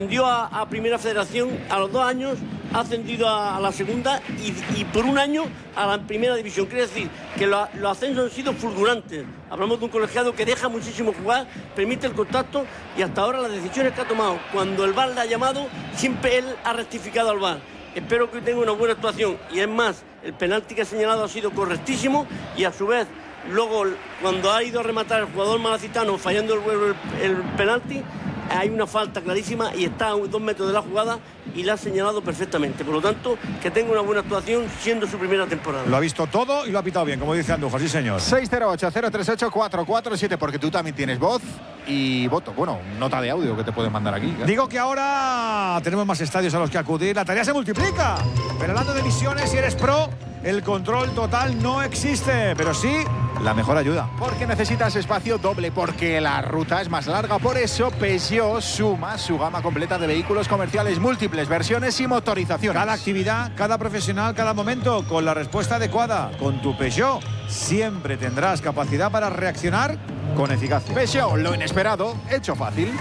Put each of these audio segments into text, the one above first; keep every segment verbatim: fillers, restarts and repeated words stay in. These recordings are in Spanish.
Ascendió a, a Primera Federación, a los dos años ha ascendido a, a la segunda y, y por un año a la Primera División. Quiere decir que lo, los ascensos han sido fulgurantes. Hablamos de un colegiado que deja muchísimo jugar, permite el contacto y hasta ahora las decisiones que ha tomado, cuando el V A R le ha llamado, siempre él ha rectificado al V A R. Espero que tenga una buena actuación y es más, el penalti que ha señalado ha sido correctísimo y a su vez, luego cuando ha ido a rematar el jugador malacitano fallando el, el, el penalti, hay una falta clarísima y está a dos metros de la jugada y la ha señalado perfectamente. Por lo tanto, que tenga una buena actuación siendo su primera temporada. Lo ha visto todo y lo ha pitado bien, como dice Andújar, sí señor. seis cero ocho cero tres ocho cuatro cuatro siete, porque tú también tienes voz y voto. Bueno, nota de audio que te pueden mandar aquí. Claro. Digo que ahora tenemos más estadios a los que acudir, la tarea se multiplica. Pero hablando de misiones, si eres pro, el control total no existe, pero sí la mejor ayuda. Porque necesitas espacio doble, porque la ruta es más larga. Por eso Peugeot suma su gama completa de vehículos comerciales, múltiples versiones y motorizaciones. Cada actividad, cada profesional, cada momento, con la respuesta adecuada. Con tu Peugeot siempre tendrás capacidad para reaccionar con eficacia. Peugeot, lo inesperado, hecho fácil.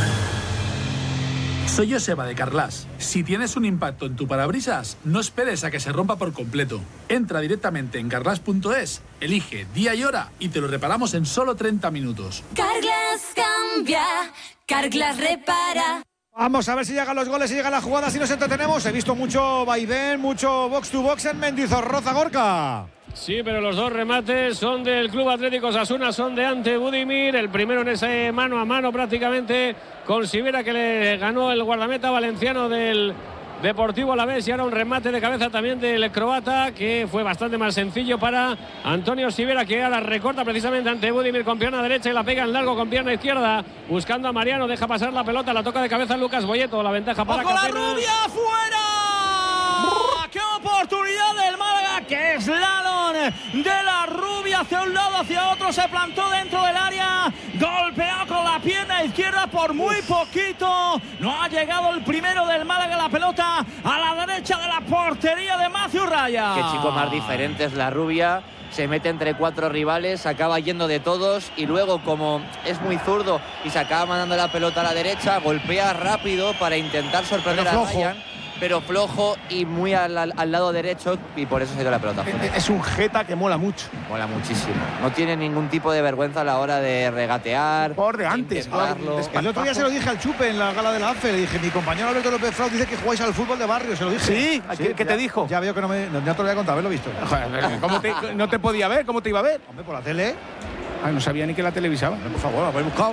Soy Joseba de Carglass. Si tienes un impacto en tu parabrisas, no esperes a que se rompa por completo. Entra directamente en carglass punto es, elige día y hora y te lo reparamos en solo treinta minutos. Carglass cambia, Carglass repara. Vamos a ver si llegan los goles, si llegan las jugadas, si nos entretenemos. He visto mucho vaivén, mucho box to box en Mendizorroza, Gorka. Sí, pero los dos remates son del Club Atlético Osasuna, son de Ante Budimir. El primero en ese mano a mano prácticamente con Sivera, que le ganó el guardameta valenciano del Deportivo Alavés, y ahora un remate de cabeza también del croata, que fue bastante más sencillo para Antonio Sivera, que ahora recorta precisamente ante Budimir con pierna derecha y la pega en largo con pierna izquierda, buscando a Mariano, deja pasar la pelota, la toca de cabeza Lucas Boyeto, la ventaja para ¡ojo Catena. la rubia! ¡Fuera! ¡Qué oportunidad del Málaga! ¡Qué slalom de la rubia! Hacia un lado, hacia otro, se plantó dentro del área, golpeó con la pierna izquierda por muy poquito. No ha llegado el primero del Málaga, la pelota a la derecha de la portería de Maciu Raya. Qué chico más diferente es la rubia. Se mete entre cuatro rivales, acaba yendo de todos y luego, como es muy zurdo y se acaba mandando la pelota a la derecha, golpea rápido para intentar sorprender a Ryan, pero flojo y muy al, al, al lado derecho, y por eso se dio la pelota fuera. Es un jeta que mola mucho. Mola muchísimo. No tiene ningún tipo de vergüenza a la hora de regatear. Por de antes. El otro día se lo dije al Chupe en la gala de la A F E. Le dije, mi compañero Alberto López Frau dice que jugáis al fútbol de barrio. Se lo dije. Sí, sí ¿qué, ¿qué ya, te dijo? Ya veo que no me. No, no te lo voy a contar, haberlo visto. ¿Cómo te, no te podía ver? ¿Cómo te iba a ver? Hombre, por la tele. Ah, no sabía ni que la televisaba. Hombre, por favor, lo habéis buscado.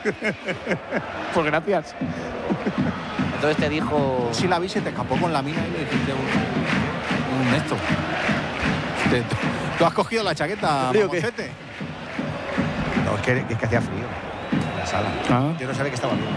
Pues gracias. Entonces te dijo... Si la vi, se te escapó con la mina y le dijiste un, un esto. Te, ¿Tú has cogido la chaqueta, Mamocete? No, es que, es que hacía frío en la sala. Ah. Yo no sabía que estaba bien.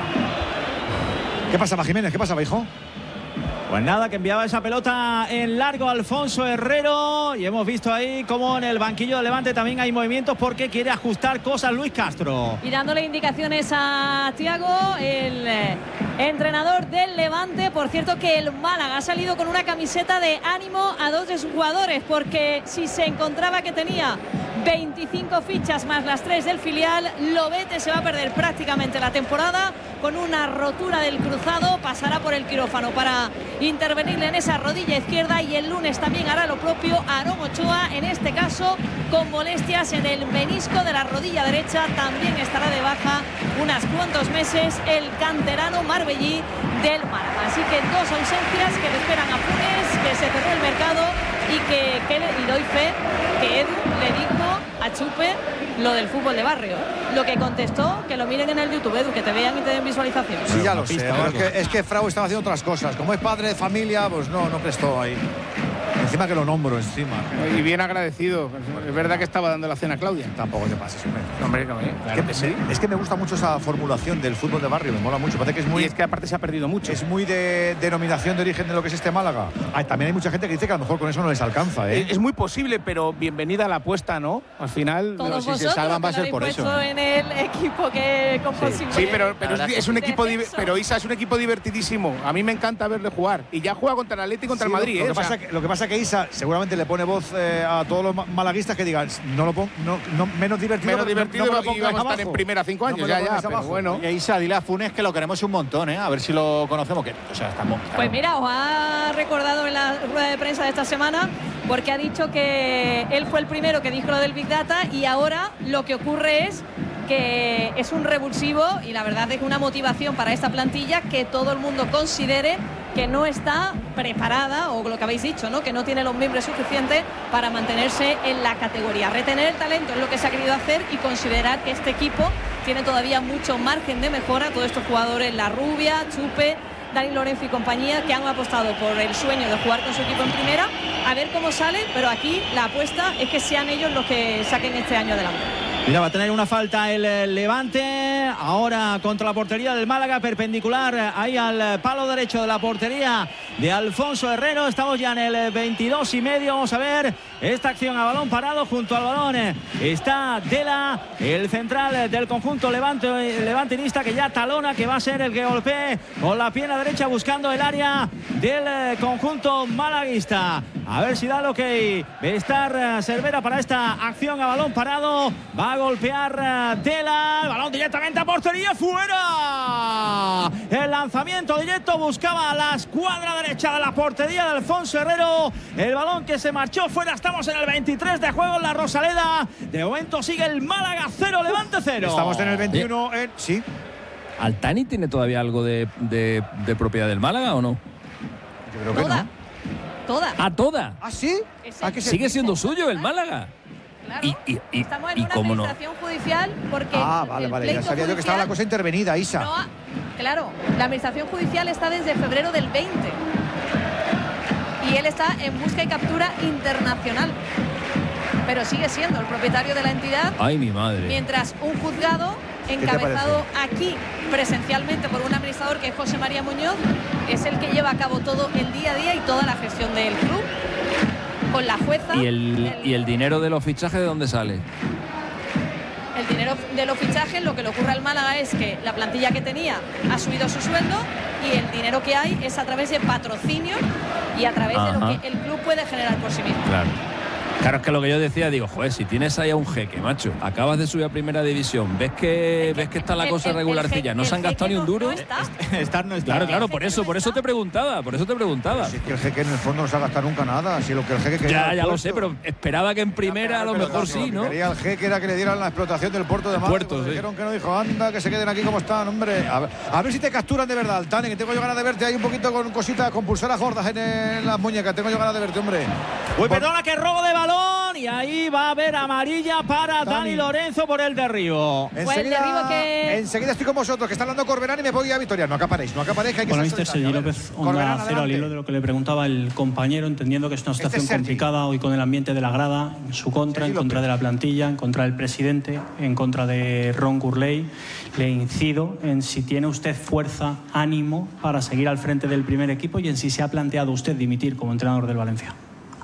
¿Qué pasaba, Jiménez? ¿Qué pasaba, hijo? Pues nada, que enviaba esa pelota en largo Alfonso Herrero, y hemos visto ahí como en el banquillo de Levante también hay movimientos porque quiere ajustar cosas Luis Castro. Y dándole indicaciones a Thiago, el eh, entrenador del Levante. Por cierto, que el Málaga ha salido con una camiseta de ánimo a dos de sus jugadores, porque si se encontraba que tenía veinticinco fichas más las tres del filial, Lobete se va a perder prácticamente la temporada con una rotura del cruzado, pasará por el quirófano para intervenirle en esa rodilla izquierda, y el lunes también hará lo propio Aarón Ochoa, en este caso con molestias en el menisco de la rodilla derecha, también estará de baja unos cuantos meses el canterano marbellí del Málaga. Así que dos ausencias que le esperan a Funes, que se cerró el mercado y que, que le, y doy fe que Edu le dijo a Chupe lo del fútbol de barrio. Lo que contestó, que lo miren en el YouTube, Edu, que te vean y te den visualización. Sí, ya lo sé, pero es que, es que Frau estaba haciendo otras cosas. Como es padre de familia, pues no, no prestó ahí. Encima que lo nombro, encima. Y bien agradecido. Es verdad que estaba dando la cena a Claudia. Tampoco te pases, hombre. No, hombre, no, ¿eh? Claro es, que, que sí. es que me gusta mucho esa formulación del fútbol de barrio, me mola mucho. Parece que es muy, y es que aparte se ha perdido mucho. Es muy de denominación de origen de lo que es este Málaga. Ah, también hay mucha gente que dice que a lo mejor con eso no les alcanza, ¿eh? Es, es muy posible, pero bienvenida a la apuesta, ¿no? Al final, todos no, si se salvan va a ser por eso. En el equipo que con sí, posible. Sí, pero, pero es, es un equipo, pero Isa es un equipo divertidísimo. A mí me encanta verle jugar. Y ya juega contra el Atleti y contra sí, el Madrid, lo, ¿eh? Lo que, o sea, pasa que, lo que pasa que Isa seguramente le pone voz eh, a todos los malaguistas que digan, no lo pongo, no, no, menos divertido. Menos divertido, no, no y vamos a estar en primera cinco años, no ya, ya, pero bueno. Y Isa, dile a Funes que lo queremos un montón, ¿eh? A ver si lo conocemos. Que, o sea, estamos, claro. Pues mira, os ha recordado en la rueda de prensa de esta semana, porque ha dicho que él fue el primero que dijo lo del Big Data y ahora lo que ocurre es que es un revulsivo y la verdad es una motivación para esta plantilla que todo el mundo considere que no está preparada, o lo que habéis dicho, ¿no? Que no tiene los miembros suficientes para mantenerse en la categoría. Retener el talento es lo que se ha querido hacer y considerar que este equipo tiene todavía mucho margen de mejora. Todos estos jugadores, La Rubia, Chupe, Dani Lorenzo y compañía, que han apostado por el sueño de jugar con su equipo en primera, a ver cómo sale, pero aquí la apuesta es que sean ellos los que saquen este año adelante. Mira, va a tener una falta el Levante, ahora contra la portería del Málaga, perpendicular ahí al palo derecho de la portería de Alfonso Herrero. Estamos ya en el veintidós y medio, vamos a ver esta acción a balón parado. Junto al balón está Dela, el central del conjunto levante, levantinista, que ya talona, que va a ser el que golpee con la pierna derecha buscando el área del conjunto malaguista. A ver si da lo que estar Cervera para esta acción a balón parado. Va a golpear Dela, el balón directamente a portería, fuera. El lanzamiento directo buscaba la escuadra derecha de la portería de Alfonso Herrero. El balón que se marchó fuera. Estamos en el veintitrés de juego en la Rosaleda. De momento sigue el Málaga cero, Levante cero. Estamos en el veintiuno, eh, sí. ¿Altani tiene todavía algo de, de, de propiedad del Málaga o no? Yo creo que Toda. no. Toda. ¿A toda? ¿Ah, sí? ¿A qué Sigue siendo suyo el Málaga. Claro. Y, y, y, Estamos en y una cómo no. administración judicial porque Ah, vale, el vale. Ya pleito sabía yo que estaba la cosa intervenida, Isa. no ha- claro, la administración judicial está desde febrero del veinte y él está en busca y captura internacional, pero sigue siendo el propietario de la entidad. Ay, mi madre. Mientras un juzgado encabezado aquí presencialmente por un administrador que es José María Muñoz es el que lleva a cabo todo el día a día y toda la gestión del club con la jueza. ¿Y el, el, y el dinero de los fichajes de dónde sale? el dinero de los fichajes, lo que le ocurre al Málaga es que la plantilla que tenía ha subido su sueldo y el dinero que hay es a través de patrocinio y a través Ajá. de lo que el club puede generar por sí mismo. Claro. Claro, es que lo que yo decía, digo, joder, si tienes ahí a un jeque, macho, acabas de subir a primera división, ves que, Es que ves que está la el- cosa el- el regularcilla, jeque- no se han el gastado ni jeque un no- duro. no está. Estar no está. Claro, claro, por eso, por eso te preguntaba, por eso te preguntaba. Si es que el jeque en el fondo no se ha gastado nunca nada. Si lo que el jeque quería Ya, era el ya lo puerto. sé, pero esperaba que en primera a lo Pero mejor lo sí, que ¿no? Quería el jeque era que le dieran la explotación del puerto de Málaga. puerto, Cuando sí. Dijeron que no, dijo, anda, que se queden aquí como están, hombre. A ver, a ver si te capturan de verdad, Altani, que tengo yo ganas de verte ahí un poquito con cositas, con pulseras gordas en, en las muñecas. Tengo yo ganas de verte, hombre. Uy, perdona, que robo de balón y ahí va a haber amarilla para Dani, Dani Lorenzo por el derribo. Pues el derribo que- enseguida estoy con vosotros, que está hablando Corberán y me voy a Victoria. No acaparéis, no acaparéis, que hay que Hola, ser mister solidario. Sergi A ver, López, Corberán, Onda Cero, al adelante. hilo de lo que le preguntaba el compañero, entendiendo que es una situación Este es Sergi. complicada hoy con el ambiente de la grada, en su contra, Sergi en contra López. de la plantilla, en contra del presidente, en contra de Ron Gurley. Le incido en si tiene usted fuerza, ánimo para seguir al frente del primer equipo y en si se ha planteado usted dimitir como entrenador del Valencia.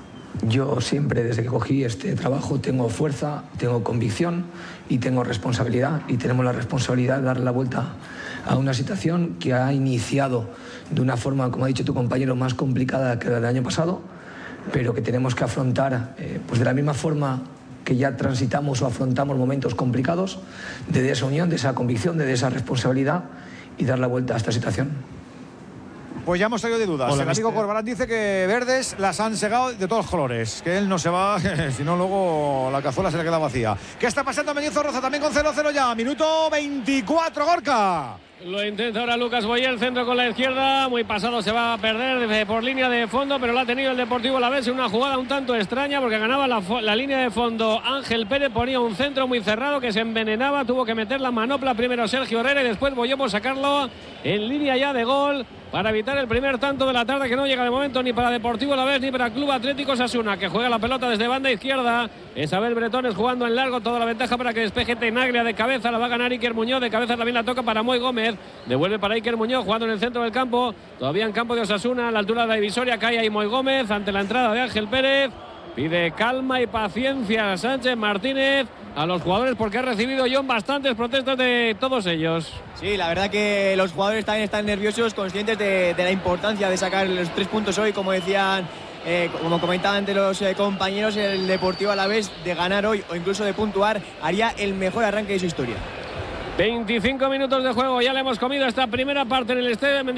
Yo siempre, desde que cogí este trabajo, tengo fuerza, tengo convicción y tengo responsabilidad. Y tenemos la responsabilidad de darle la vuelta a una situación que ha iniciado de una forma, como ha dicho tu compañero, más complicada que la del año pasado, pero que tenemos que afrontar eh, pues de la misma forma que ya transitamos o afrontamos momentos complicados, de esa unión, de esa convicción, de esa responsabilidad y dar la vuelta a esta situación. Pues ya hemos salido de dudas. Hola, el amigo mister. Corberán dice que verdes las han segado de todos los colores. Que él no se va, si no luego la cazuela se le queda vacía. ¿Qué está pasando? Mendizorroza también con cero cero ya. Minuto veinticuatro, Gorka. Lo intenta ahora Lucas Boyer, centro con la izquierda, muy pasado, se va a perder de- por línea de fondo, pero lo ha tenido el Deportivo Alavés en una jugada un tanto extraña porque ganaba la, fo- la línea de fondo Ángel Pérez, ponía un centro muy cerrado que se envenenaba, tuvo que meter la manopla primero Sergio Herrera y después Boyer por sacarlo en línea ya de gol para evitar el primer tanto de la tarde que no llega de momento ni para Deportivo Alavés ni para Club Atlético Osasuna, que juega la pelota desde banda izquierda. Isabel Bretones jugando en largo, toda la ventaja para que despeje Tenaglia de cabeza, la va a ganar Iker Muñoz, de cabeza también la toca para Moy Gómez, devuelve para Iker Muñoz jugando en el centro del campo, todavía en campo de Osasuna, a la altura de la divisoria, cae ahí Moy Gómez ante la entrada de Ángel Pérez, pide calma y paciencia a Sánchez Martínez a los jugadores porque ha recibido John bastantes protestas de todos ellos. Sí, la verdad que los jugadores también están nerviosos, conscientes de, de la importancia de sacar los tres puntos hoy, como decían eh, como comentaban ante los eh, compañeros, el Deportivo Alavés de ganar hoy o incluso de puntuar haría el mejor arranque de su historia. veinticinco minutos de juego, ya le hemos comido esta primera parte en el estadio de Mendizorroza.